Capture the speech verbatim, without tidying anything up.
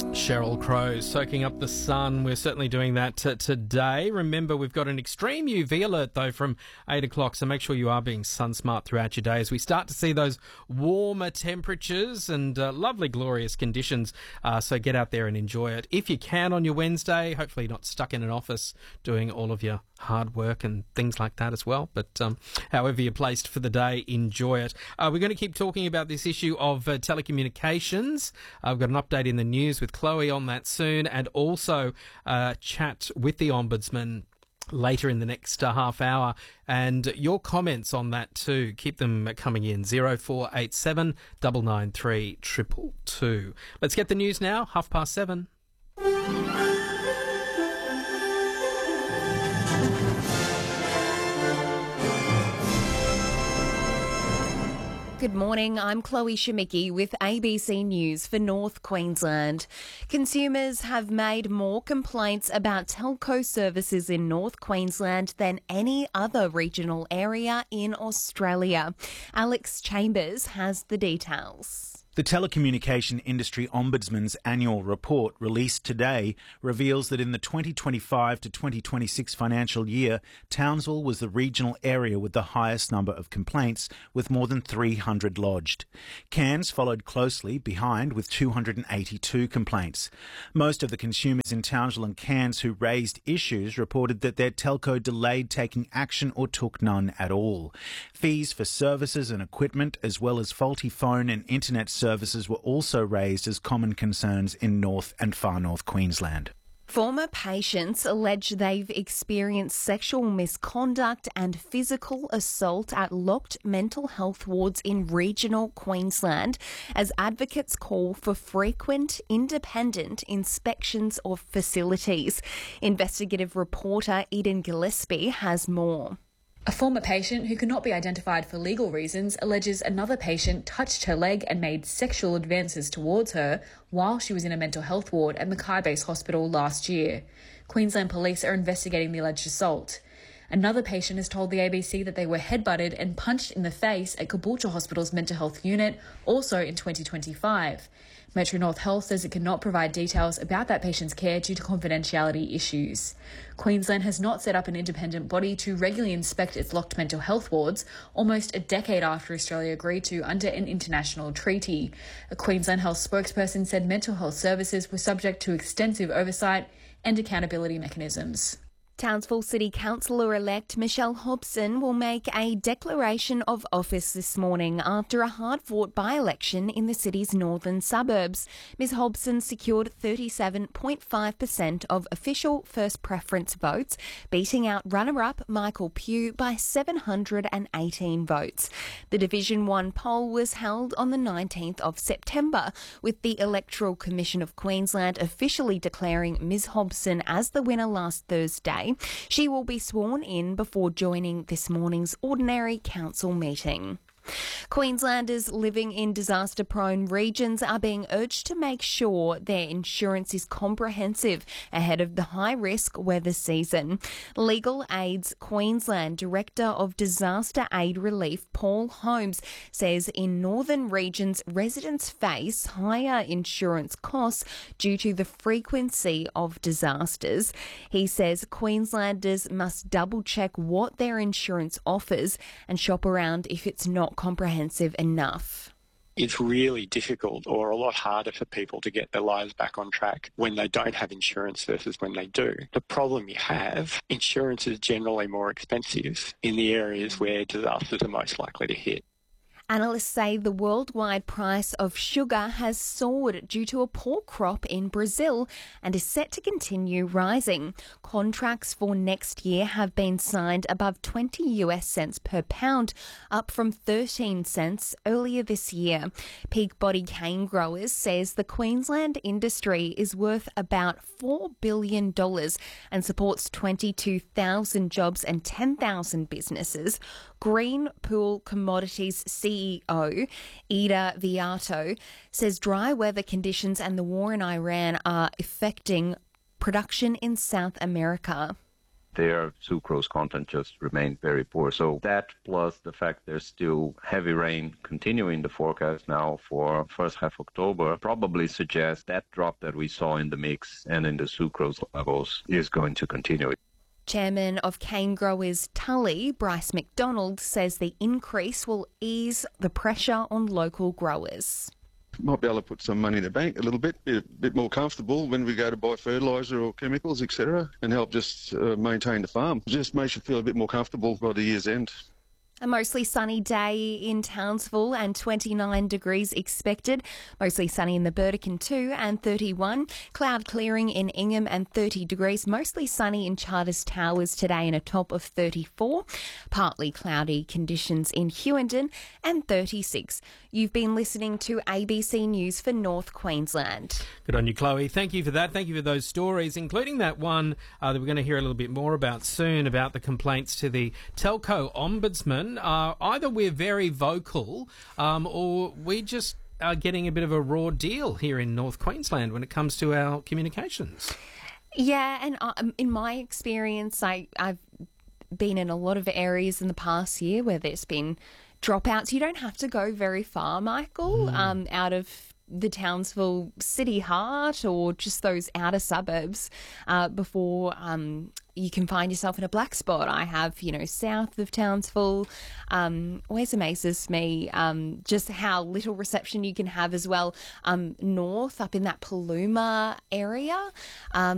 Sheryl Crow soaking up the sun. We're certainly doing that t- today. Remember, we've got an extreme U V alert, though, from eight o'clock, so make sure you are being sun smart throughout your day as we start to see those warmer temperatures and uh, lovely, glorious conditions. Uh, so get out there and enjoy it. If you can on your Wednesday, hopefully you're not stuck in an office doing all of your hard work and things like that as well. But um, however you're placed for the day, enjoy it. Uh, we're going to keep talking about this issue of uh, telecommunications. Uh, we've got an update in the news with Chloe on that soon, and also uh, chat with the Ombudsman later in the next uh, half hour, and your comments on that too. Keep them coming in. zero four eight seven nine nine three two two two. Let's get the news now, half past seven. Good morning, I'm Chloe Shemicki with A B C News for North Queensland. Consumers have made more complaints about telco services in North Queensland than any other regional area in Australia. Alex Chambers has the details. The Telecommunication Industry Ombudsman's annual report, released today, reveals that in the twenty twenty-five to twenty twenty-six financial year, Townsville was the regional area with the highest number of complaints, with more than three hundred lodged. Cairns followed closely behind with two hundred eighty-two complaints. Most of the consumers in Townsville and Cairns who raised issues reported that their telco delayed taking action or took none at all. Fees for services and equipment, as well as faulty phone and internet services, Services were also raised as common concerns in North and Far North Queensland. Former patients allege they've experienced sexual misconduct and physical assault at locked mental health wards in regional Queensland as advocates call for frequent, independent inspections of facilities. Investigative reporter Eden Gillespie has more. A former patient who could not be identified for legal reasons alleges another patient touched her leg and made sexual advances towards her while she was in a mental health ward at Mackay Base Hospital last year. Queensland Police are investigating the alleged assault. Another patient has told the A B C that they were headbutted and punched in the face at Caboolture Hospital's mental health unit, also in twenty twenty-five. Metro North Health says it cannot provide details about that patient's care due to confidentiality issues. Queensland has not set up an independent body to regularly inspect its locked mental health wards, almost a decade after Australia agreed to under an international treaty. A Queensland Health spokesperson said mental health services were subject to extensive oversight and accountability mechanisms. Townsville City Councillor-elect Michelle Hobson will make a declaration of office this morning after a hard-fought by-election in the city's northern suburbs. Miz Hobson secured thirty-seven point five percent of official first preference votes, beating out runner-up Michael Pugh by seven hundred eighteen votes. The Division one poll was held on the nineteenth of September, with the Electoral Commission of Queensland officially declaring Miz Hobson as the winner last Thursday. She will be sworn in before joining this morning's ordinary council meeting. Queenslanders living in disaster-prone regions are being urged to make sure their insurance is comprehensive ahead of the high-risk weather season. Legal Aid's Queensland Director of Disaster Aid Relief, Paul Holmes, says in northern regions, residents face higher insurance costs due to the frequency of disasters. He says Queenslanders must double-check what their insurance offers and shop around if it's not comprehensive enough. It's really difficult or a lot harder for people to get their lives back on track when they don't have insurance versus when they do. The problem you have, insurance is generally more expensive in the areas where disasters are most likely to hit. Analysts say the worldwide price of sugar has soared due to a poor crop in Brazil and is set to continue rising. Contracts for next year have been signed above twenty US cents per pound, up from thirteen cents earlier this year. Peak Body Cane Growers says the Queensland industry is worth about four billion dollars and supports twenty-two thousand jobs and ten thousand businesses. Green Pool Commodities C E O Ida Viato says dry weather conditions and the war in Iran are affecting production in South America. their sucrose content just remained very poor. So that plus the fact there's still heavy rain continuing the forecast now for first half October probably suggests that drop that we saw in the mix and in the sucrose levels is going to continue. Chairman of cane growers Tully, Bryce McDonald, says the increase will ease the pressure on local growers. Might be able to put some money in the bank a little bit, be a bit more comfortable when we go to buy fertiliser or chemicals, et cetera, and help just uh, maintain the farm. Just makes you feel a bit more comfortable by the year's end. A mostly sunny day in Townsville and twenty-nine degrees expected. Mostly sunny in the Burdekin too and thirty-one. Cloud clearing in Ingham and thirty degrees. Mostly sunny in Charters Towers today and a top of thirty-four. Partly cloudy conditions in Hughenden and thirty-six. You've been listening to A B C News for North Queensland. Good on you, Chloe. Thank you for that. Thank you for those stories, including that one uh, that we're going to hear a little bit more about soon about the complaints to the Telco Ombudsman. Uh, either we're very vocal um, or we just are getting a bit of a raw deal here in North Queensland when it comes to our communications. Yeah, and um, in my experience, I, I've been in a lot of areas in the past year where there's been dropouts. You don't have to go very far, Michael, mm. um, out of the Townsville city heart or just those outer suburbs uh, before um, you can find yourself in a black spot. I have, you know, south of Townsville. Um, always amazes me um, just how little reception you can have as well um, north up in that Paluma area. Um,